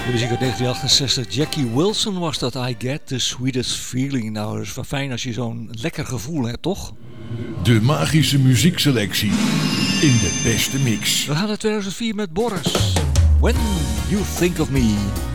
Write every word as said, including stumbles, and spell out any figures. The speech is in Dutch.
De muziek uit negentien achtenzestig, Jackie Wilson was dat. I Get the Sweetest Feeling. Nou, dat is wel fijn als je zo'n lekker gevoel hebt, toch? De magische muziekselectie in de beste mix. We gaan naar tweeduizend vier met Boris. When You Think of Me.